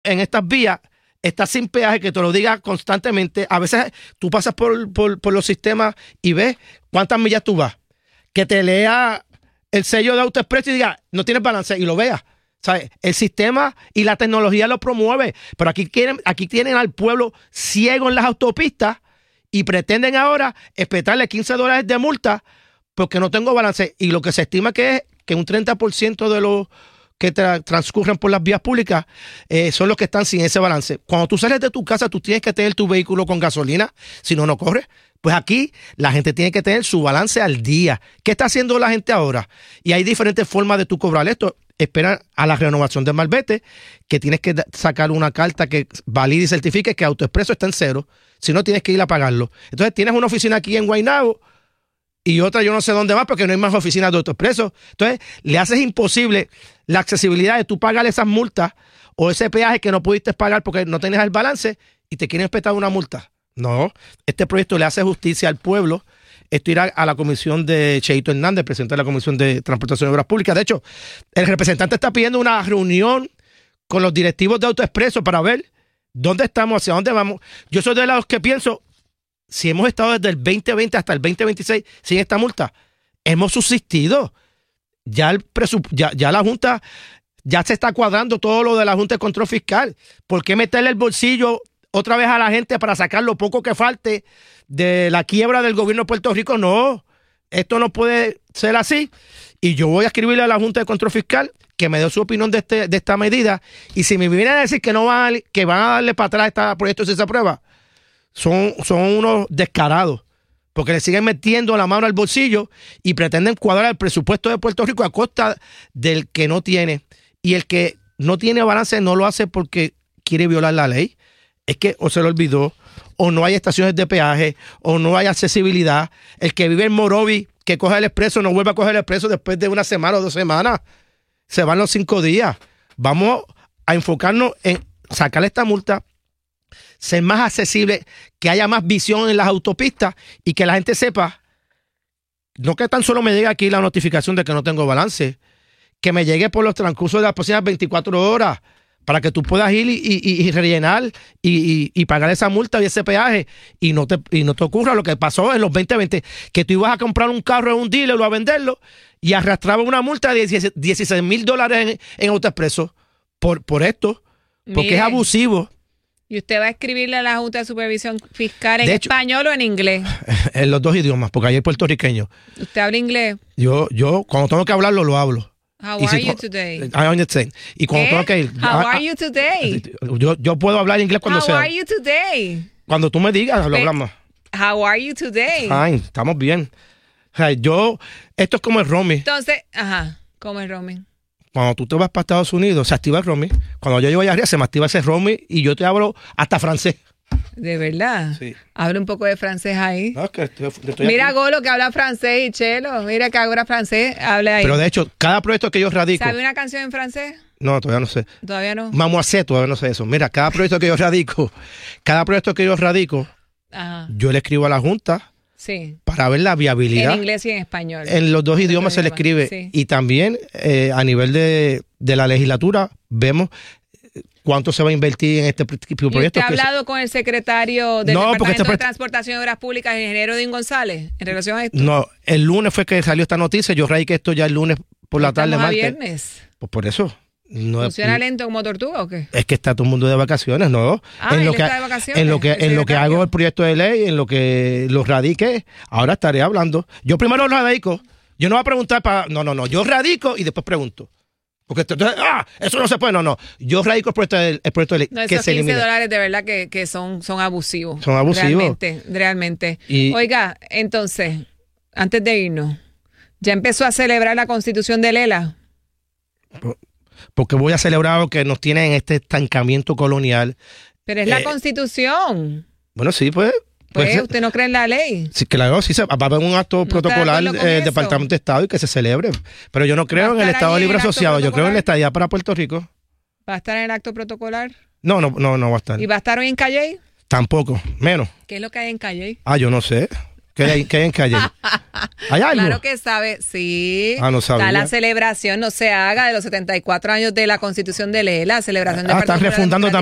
en estas vías está sin peaje, que te lo diga constantemente. A veces tú pasas por los sistemas y ves cuántas millas tú vas. Que te lea el sello de AutoExpreso y diga, no tienes balance, y lo veas. ¿Sabes? El sistema y la tecnología lo promueve, pero aquí tienen al pueblo ciego en las autopistas y pretenden ahora espetarle $15 de multa porque no tengo balance. Y lo que se estima que es que un 30% de los que transcurren por las vías públicas son los que están sin ese balance. Cuando tú sales de tu casa, tú tienes que tener tu vehículo con gasolina, si no, no corre. Pues aquí la gente tiene que tener su balance al día. ¿Qué está haciendo la gente ahora? Y hay diferentes formas de tú cobrar esto. Espera a la renovación del malvete, que tienes que sacar una carta que valide y certifique que AutoExpreso está en cero. Si no, tienes que ir a pagarlo. Entonces tienes una oficina aquí en Guaynabo y otra yo no sé dónde más porque no hay más oficinas de AutoExpreso. Entonces le haces imposible la accesibilidad de tú pagar esas multas o ese peaje que no pudiste pagar porque no tenías el balance y te quieren espetar una multa. No, este proyecto le hace justicia al pueblo. Esto irá a la comisión de Cheito Hernández, presidente de la Comisión de Transportación y Obras Públicas. De hecho, el representante está pidiendo una reunión con los directivos de AutoExpreso para ver dónde estamos, hacia dónde vamos. Yo soy de los que pienso, si hemos estado desde el 2020 hasta el 2026 sin esta multa, hemos subsistido. Ya la Junta, ya se está cuadrando todo lo de la Junta de Control Fiscal. ¿Por qué meterle el bolsillo otra vez a la gente para sacar lo poco que falte de la quiebra del gobierno de Puerto Rico? No, esto no puede ser así. Y yo voy a escribirle a la Junta de Control Fiscal que me dé su opinión de esta medida. Y si me vienen a decir que que van a darle para atrás este proyecto si se aprueba, son unos descarados, porque le siguen metiendo la mano al bolsillo y pretenden cuadrar el presupuesto de Puerto Rico a costa del que no tiene. Y el que no tiene balance no lo hace porque quiere violar la ley. Es que o se lo olvidó, o no hay estaciones de peaje, o no hay accesibilidad. El que vive en Morovi, que coge el expreso, no vuelve a coger el expreso después de una semana o 2 semanas. Se van los 5 días. Vamos a enfocarnos en sacar esta multa, ser más accesible, que haya más visión en las autopistas y que la gente sepa, no que tan solo me llegue aquí la notificación de que no tengo balance, que me llegue por los transcurso de las próximas 24 horas, para que tú puedas ir y rellenar y pagar esa multa y ese peaje y no te ocurra lo que pasó en los 2020, que tú ibas a comprar un carro en un dealer o a venderlo y arrastraba una multa de $16,000 en AutoExpreso por esto, porque Mire, es abusivo. ¿Y usted va a escribirle a la Junta de Supervisión Fiscal en español o en inglés? En los dos idiomas, porque ahí es puertorriqueño. ¿Usted habla inglés? Yo cuando tengo que hablarlo, lo hablo. How are you today? I understand. Y cuando tengo que ir, How are you today? Yo puedo hablar inglés cuando sea. How are you today? Cuando tú me digas, lo hablamos. How are you today? Fine, estamos bien. O sea, esto es como el roaming. Entonces, ¿cómo es roaming? Cuando tú te vas para Estados Unidos, se activa el roaming. Cuando yo llego allá arriba, se me activa ese roaming y yo te hablo hasta francés. ¿De verdad? Sí. Habla un poco de francés ahí. No, es que estoy Mira aquí. Golo que habla francés y Chelo. Mira que habla francés, habla ahí. Pero de hecho, cada proyecto que yo radico... ¿Sabe una canción en francés? No, todavía no sé. ¿Todavía no? Mamuacé, todavía no sé eso. Mira, cada proyecto que yo radico, Ajá. yo le escribo a la Junta Sí. para ver la viabilidad. En inglés y en español. En los dos idiomas se le escribe. Sí. Y también a nivel de la legislatura vemos cuánto se va a invertir en este tipo de proyectos. ¿Y usted ha hablado con el secretario del No, porque Departamento de Transportación y Obras Públicas, el ingeniero Dean González, en relación a esto? No, el lunes fue que salió esta noticia. Yo radiqué esto ya el lunes por la tarde, Estamos a martes. viernes. Pues por eso. No, ¿Funciona lento como tortuga o qué? es que está todo el mundo de vacaciones, ¿no? Él está de vacaciones, en lo que secretario. hago el proyecto de ley, en lo que lo radique, ahora estaré hablando. Yo primero lo radico. Yo no voy a preguntar para... No. Yo radico y después pregunto. Porque entonces, eso no se puede. No. Yo radico el proyecto de ley. No, que esos se elimine. $15 de verdad que son abusivos. Son abusivos. Realmente. Y- Oiga, entonces, antes de irnos, ¿ya empezó a celebrar la Constitución de Lela? Porque voy a celebrar lo que nos tiene en este estancamiento colonial. Pero es la Constitución. Bueno, sí, pues... Pues usted no cree en la ley. Sí, claro, sí, va a haber un acto protocolar está de acuerdo con del eso? Departamento de Estado y que se celebre. Pero yo no creo ¿Va a en el estar Estado allí Libre el acto Asociado, yo creo en protocolar? la estadía para Puerto Rico. ¿Va a estar en el acto protocolar? No va a estar. ¿Y va a estar hoy en Calley? Tampoco, menos. ¿Qué es lo que hay en Calley? Yo no sé. ¿Qué hay en calle? ¿Hay algo? Claro que sabe, sí. No sabía. Está la celebración, no se haga, de los 74 años de la Constitución de Ley, la celebración de están refundando también.